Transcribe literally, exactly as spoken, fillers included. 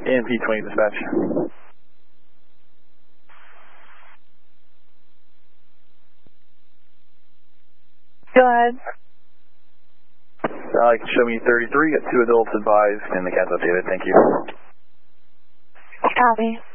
A M P twenty dispatch. Go ahead. Uh, you can show me thirty-three, got two adults advised, and the cat's updated. Thank you. Copy.